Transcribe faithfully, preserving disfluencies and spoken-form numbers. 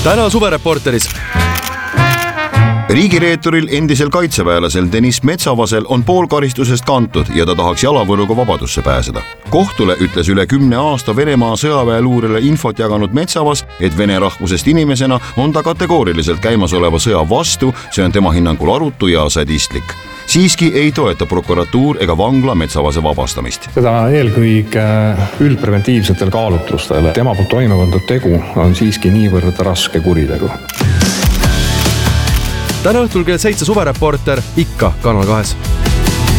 täna suvereporteris. Riigireeturil endisel kaitseväelasel Deniss Metsavasel on pool karistusest kantud ja ta tahaks jalavõruga vabadusse pääseda. Kohtule ütles üle kümne aasta Venemaa sõjaväeluurele infot jaganud Metsavas, et vene rahvusest inimesena on ta kategooriliselt käimasoleva sõja vastu, see on tema hinnangul arutu ja sadistlik. Siiski ei toeta prokuratuur ega vangla Metsavase vabastamist. Seda eelkõige üldpreventiivsetel kaalutlustel. Tema poolt toime pandud tegu on siiski niivõrd raske kuritegu. Täna õhtul kell seitse suvereporter ikka Kanal kahes.